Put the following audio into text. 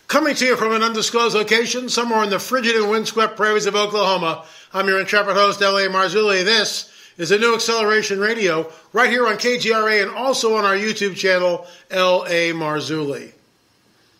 Coming to you from an undisclosed location, somewhere in the frigid and windswept prairies of Oklahoma, I'm your intrepid host, L.A. Marzulli. This is a new Acceleration Radio, right here on KGRA and also on our YouTube channel, L.A. Marzulli.